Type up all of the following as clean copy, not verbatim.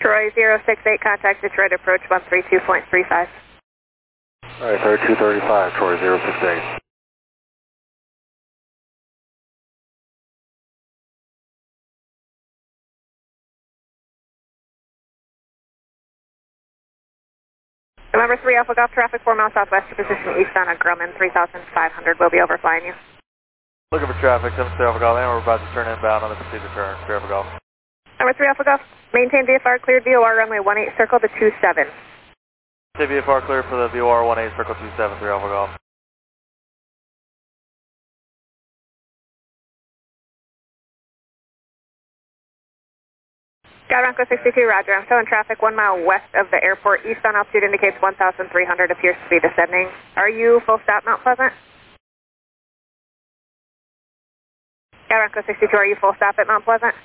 Troy 068, contact Detroit approach 132.35. Alright, 3235, Troy 068. November 3 Alpha Golf traffic 4 miles southwest to position eastbound on Grumman 3500. We'll be overflying you. Looking for traffic, 7 Alpha Golf, and we're about to turn inbound on the procedure turn, Alpha Golf. Number 3 Alpha Golf, maintain VFR cleared VOR runway 18 circle to 27. VFR cleared for the VOR 18 circle 27, 3 Alpha Golf. Skyronco 62, roger. I'm showing traffic 1 mile west of the airport. Eastbound altitude indicates 1,300, appears to be descending. Are you full stop Mount Pleasant? Skyronco 62, are you full stop at Mount Pleasant?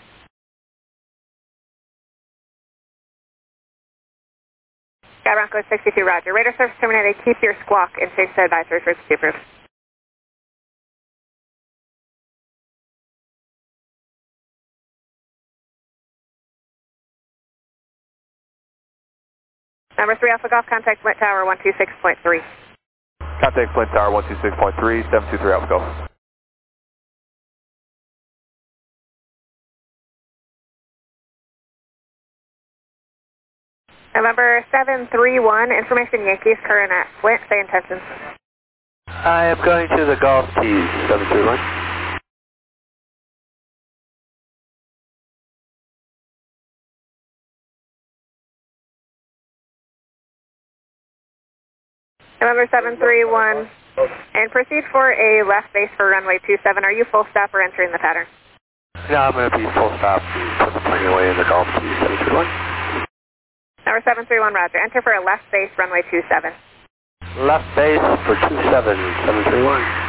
Skyronco 62, roger. Radar service terminated. Keep your squawk and change to advisory frequency approved. Number 3 Alpha Golf, contact Flint Tower 126.3. Contact Flint Tower 126.3, 723 Alpha Golf. November 731, information Yankees, current at Flint, say intentions. I am going to the Golf Tee, 731. November 731, and proceed for a left base for runway 27. Are you full stop or entering the pattern? No, I'm going to be full stop, put the plane away in the Golf Tee, 731. Number 731, roger. Enter for a left base runway 27. Left base for 27, 731.